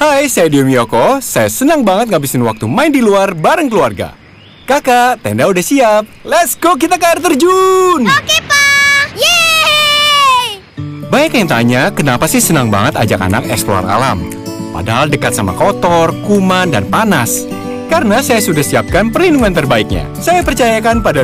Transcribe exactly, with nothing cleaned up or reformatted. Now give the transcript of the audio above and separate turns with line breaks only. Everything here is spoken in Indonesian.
Hai, saya Dio Miyoko. Saya senang banget ngabisin waktu main di luar bareng keluarga. Kakak, tenda udah siap. Let's go, kita ke air terjun.
Oke, Pak. Yeay!
Banyak yang tanya, kenapa sih senang banget ajak anak eksplor alam? Padahal dekat sama kotor, kuman, dan panas. Karena saya sudah siapkan perlindungan terbaiknya. Saya percayakan pada